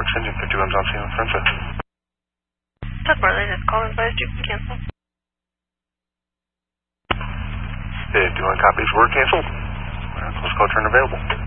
engine 51's on scene with Princess. Tuckmore, they just call advised you can cancel. 51 copies were canceled. Close call turn available.